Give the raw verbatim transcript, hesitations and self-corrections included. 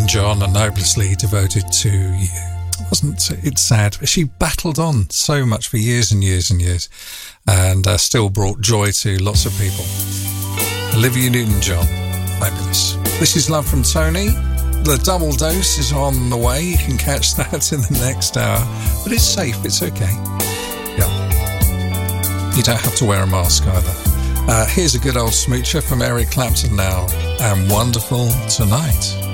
Newton-John are hopelessly devoted to you. Wasn't it sad? She battled on so much for years and years and years, and uh, still brought joy to lots of people. Olivia Newton-John, fabulous. This is Love from Tony. The double dose is on the way. You can catch that in the next hour, but it's safe. It's okay. Yeah, you don't have to wear a mask either. Uh, here's a good old smoocher from Eric Clapton now, and Wonderful Tonight.